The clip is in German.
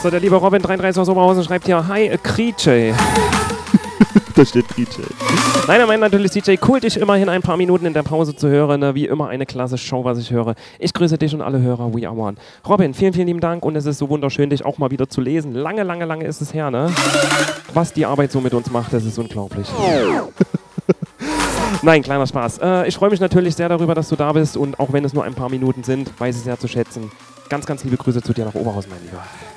So, der liebe Robin 33 aus Oberhausen schreibt hier, hi, Creature. Da steht DJ. Nein, er meint natürlich DJ, cool, dich immerhin ein paar Minuten in der Pause zu hören. Ne? Wie immer eine klasse Show, was ich höre. Ich grüße dich und alle Hörer, we are one. Robin, vielen, vielen lieben Dank und es ist so wunderschön, dich auch mal wieder zu lesen. Lange, lange, lange ist es her, ne? Was die Arbeit so mit uns macht, das ist unglaublich. Nein, kleiner Spaß. Ich freue mich natürlich sehr darüber, dass du da bist und auch wenn es nur ein paar Minuten sind, weiß ich sehr zu schätzen. Ganz, ganz liebe Grüße zu dir nach Oberhausen, mein Lieber.